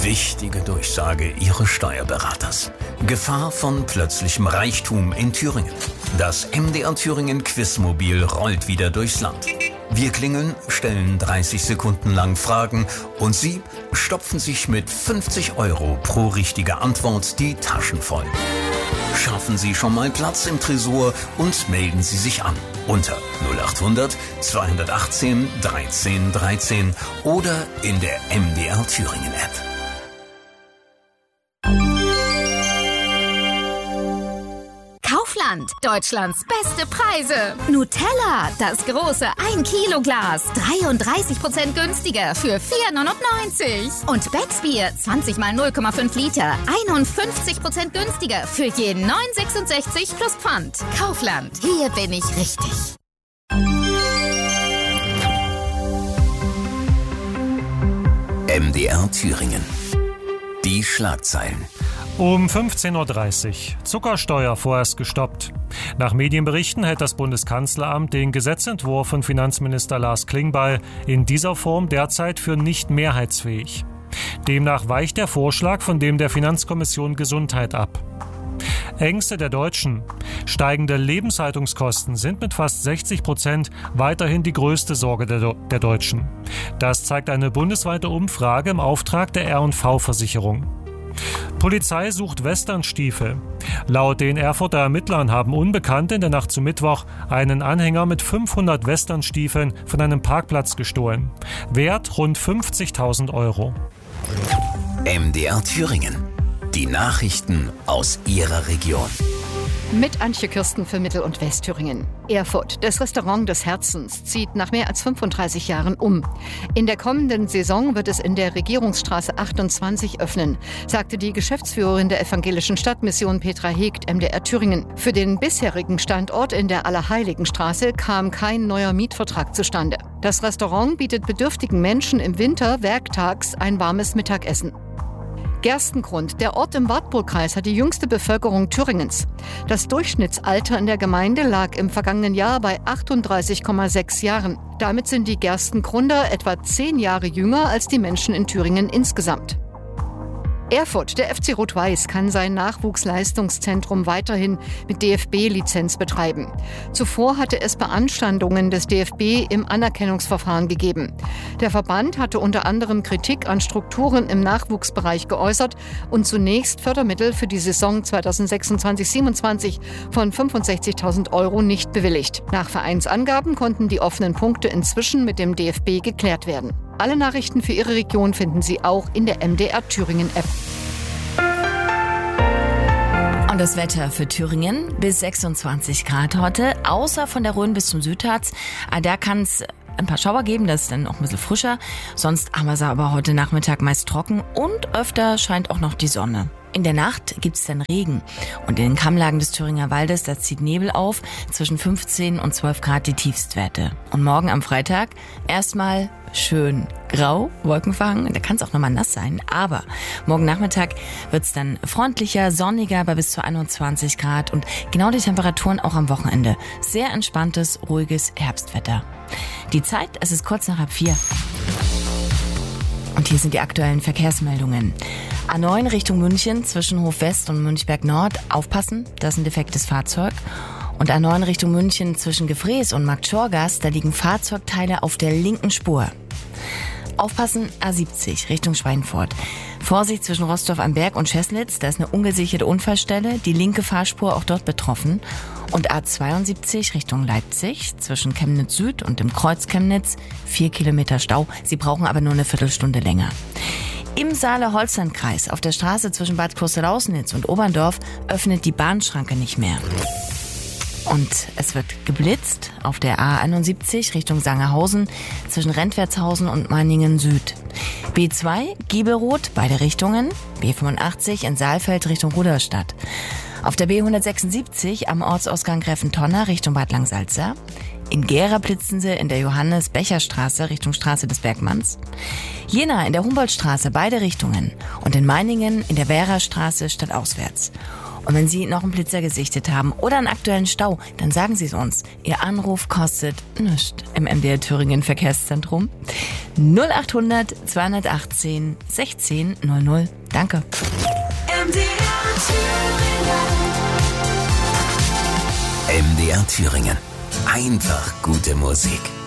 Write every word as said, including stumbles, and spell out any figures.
Wichtige Durchsage Ihres Steuerberaters. Gefahr von plötzlichem Reichtum in Thüringen. Das M D R Thüringen Quizmobil rollt wieder durchs Land. Wir klingeln, stellen dreißig Sekunden lang Fragen und Sie stopfen sich mit fünfzig Euro pro richtige Antwort die Taschen voll. Schaffen Sie schon mal Platz im Tresor und melden Sie sich an unter null acht hundert zweihundertachtzehn dreizehn dreizehn oder in der M D R Thüringen App. Kaufland, Deutschlands beste Preise. Nutella, das große ein Kilo Glas, dreiunddreißig Prozent günstiger für vier neunundneunzig. Und Becksbier, zwanzig mal null Komma fünf Liter, einundfünfzig Prozent günstiger für je neun sechsundsechzig plus Pfand. Kaufland, hier bin ich richtig. M D R Thüringen. Die Schlagzeilen. Um fünfzehn Uhr dreißig. Zuckersteuer vorerst gestoppt. Nach Medienberichten hält das Bundeskanzleramt den Gesetzentwurf von Finanzminister Lars Klingbeil in dieser Form derzeit für nicht mehrheitsfähig. Demnach weicht der Vorschlag von dem der Finanzkommission Gesundheit ab. Ängste der Deutschen. Steigende Lebenshaltungskosten sind mit fast sechzig Prozent weiterhin die größte Sorge der, der Deutschen. Das zeigt eine bundesweite Umfrage im Auftrag der R und V-Versicherung. Polizei sucht Westernstiefel. Laut den Erfurter Ermittlern haben Unbekannte in der Nacht zum Mittwoch einen Anhänger mit fünfhundert Westernstiefeln von einem Parkplatz gestohlen. Wert rund fünfzigtausend Euro. M D R Thüringen. Die Nachrichten aus Ihrer Region. Mit Antje Kirsten für Mittel- und Westthüringen. Erfurt, das Restaurant des Herzens, zieht nach mehr als fünfunddreißig Jahren um. In der kommenden Saison wird es in der Regierungsstraße achtundzwanzig öffnen, sagte die Geschäftsführerin der evangelischen Stadtmission Petra Hegt, M D R Thüringen. Für den bisherigen Standort in der Allerheiligenstraße kam kein neuer Mietvertrag zustande. Das Restaurant bietet bedürftigen Menschen im Winter werktags ein warmes Mittagessen. Gerstengrund, der Ort im Wartburgkreis, hat die jüngste Bevölkerung Thüringens. Das Durchschnittsalter in der Gemeinde lag im vergangenen Jahr bei achtunddreißig Komma sechs Jahren. Damit sind die Gerstengrunder etwa zehn Jahre jünger als die Menschen in Thüringen insgesamt. Erfurt, der F C Rot-Weiß, kann sein Nachwuchsleistungszentrum weiterhin mit D F B-Lizenz betreiben. Zuvor hatte es Beanstandungen des D F B im Anerkennungsverfahren gegeben. Der Verband hatte unter anderem Kritik an Strukturen im Nachwuchsbereich geäußert und zunächst Fördermittel für die Saison zweitausendsechsundzwanzig siebenundzwanzig von fünfundsechzigtausend Euro nicht bewilligt. Nach Vereinsangaben konnten die offenen Punkte inzwischen mit dem D F B geklärt werden. Alle Nachrichten für Ihre Region finden Sie auch in der M D R Thüringen App. Und das Wetter für Thüringen bis sechsundzwanzig Grad heute, außer von der Rhön bis zum Südharz. Da kann es ein paar Schauer geben, das ist dann auch ein bisschen frischer. Sonst haben wir es aber heute Nachmittag meist trocken und öfter scheint auch noch die Sonne. In der Nacht gibt's dann Regen und in den Kammlagen des Thüringer Waldes, da zieht Nebel auf, zwischen fünfzehn und zwölf Grad die Tiefstwerte. Und morgen am Freitag erstmal schön grau, wolkenverhangen, da kann es auch nochmal nass sein, aber morgen Nachmittag wird's dann freundlicher, sonniger bei bis zu einundzwanzig Grad und genau die Temperaturen auch am Wochenende. Sehr entspanntes, ruhiges Herbstwetter. Die Zeit, es ist kurz nach halb vier. Und hier sind die aktuellen Verkehrsmeldungen. A neun Richtung München zwischen Hof West und Münchberg Nord. Aufpassen, das ist ein defektes Fahrzeug. Und A neun Richtung München zwischen Gefrees und Marktschorgast, da liegen Fahrzeugteile auf der linken Spur. Aufpassen, A siebzig Richtung Schweinfurt. Vorsicht zwischen Rostorf am Berg und Scheßlitz, da ist eine ungesicherte Unfallstelle, die linke Fahrspur auch dort betroffen. Und A zweiundsiebzig Richtung Leipzig zwischen Chemnitz Süd und dem Kreuz Chemnitz, vier Kilometer Stau. Sie brauchen aber nur eine Viertelstunde länger. Im Saale-Holstein-Kreis auf der Straße zwischen Bad Klosterlausnitz und Oberndorf öffnet die Bahnschranke nicht mehr. Und es wird geblitzt auf der A einundsiebzig Richtung Sangerhausen zwischen Rentwertshausen und Meiningen Süd. B zwei Giebelroth, beide Richtungen. B fünfundachtzig in Saalfeld Richtung Rudolstadt. Auf der B hundertsechsundsiebzig am Ortsausgang Gräfentonner Richtung Bad Langsalza. In Gera blitzen sie in der Johannes-Becher-Straße Richtung Straße des Bergmanns. Jena in der Humboldtstraße beide Richtungen. Und in Meiningen in der Werrastraße stadtauswärts. Und wenn Sie noch einen Blitzer gesichtet haben oder einen aktuellen Stau, dann sagen Sie es uns. Ihr Anruf kostet nichts im M D R Thüringen Verkehrszentrum. null achthundert zweihundertachtzehn sechzehn null null. Danke. M D R Thüringen. M D R Thüringen. Einfach gute Musik.